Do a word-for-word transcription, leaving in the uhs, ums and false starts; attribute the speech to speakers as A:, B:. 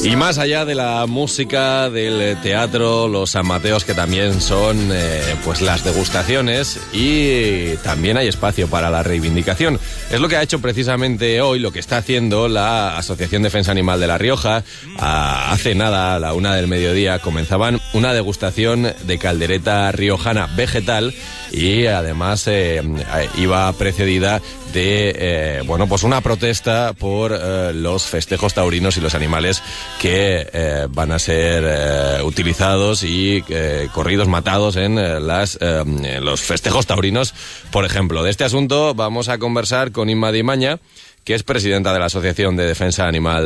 A: Y más allá de la música, del teatro, los amateos que también son eh, pues las degustaciones, y también hay espacio para la reivindicación. Es lo que ha hecho precisamente hoy, lo que está haciendo la Asociación Defensa Animal de La Rioja. A, hace nada, a la una del mediodía, comenzaban una degustación de caldereta riojana vegetal, y además eh, iba precedida de eh, bueno pues una protesta por eh, los festejos taurinos y los animales que eh, van a ser eh, utilizados y eh, corridos, matados en, eh, las, eh, en los festejos taurinos, por ejemplo. De este asunto vamos a conversar con Inma Dimaña, que es presidenta de la Asociación de Defensa Animal